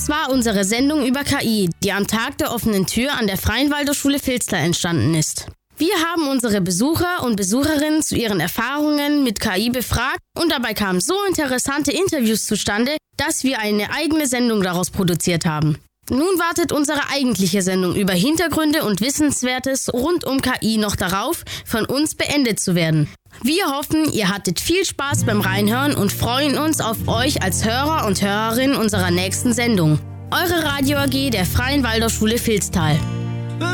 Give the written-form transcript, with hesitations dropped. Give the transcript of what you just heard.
Das war unsere Sendung über KI, die am Tag der offenen Tür an der Freien Waldorfschule Vilstal entstanden ist. Wir haben unsere Besucher und Besucherinnen zu ihren Erfahrungen mit KI befragt und dabei kamen so interessante Interviews zustande, dass wir eine eigene Sendung daraus produziert haben. Nun wartet unsere eigentliche Sendung über Hintergründe und Wissenswertes rund um KI noch darauf, von uns beendet zu werden. Wir hoffen, ihr hattet viel Spaß beim Reinhören und freuen uns auf euch als Hörer und Hörerin unserer nächsten Sendung. Eure Radio AG der Freien Waldorfschule Vilstal.